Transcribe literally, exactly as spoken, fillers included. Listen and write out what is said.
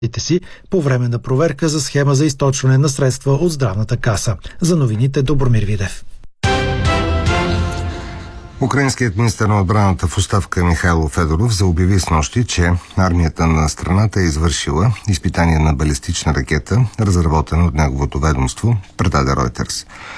си по време на проверка за схема за източване на средства от здравната каса. За новините Добромир Видев. Украинският министър на отбраната в оставка Михайло Федоров заобяви снощи, че армията на страната е извършила изпитание на балистична ракета, разработена от неговото ведомство, предаде Ройтерс.